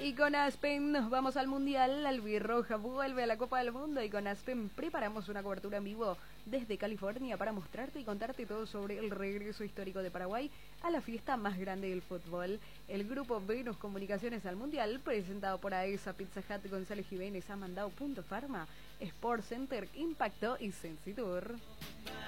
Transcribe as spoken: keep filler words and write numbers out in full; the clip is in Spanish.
Y con Aspen nos vamos al Mundial. La albirroja vuelve a la Copa del Mundo y con Aspen preparamos una cobertura en vivo desde California para mostrarte y contarte todo sobre el regreso histórico de Paraguay a la fiesta más grande del fútbol. El grupo Venus Comunicaciones al Mundial, presentado por AESA, Pizza Hut, González Jiménez, Amandao, Punto Pharma, Sport Center, Impacto y Sensitour.